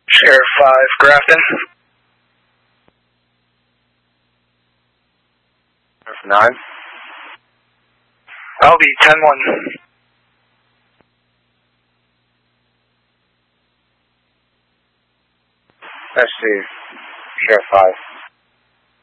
Sheriff 5, Grafton. Sheriff 9. I'll be 10-1. Let's see. Sheriff 5.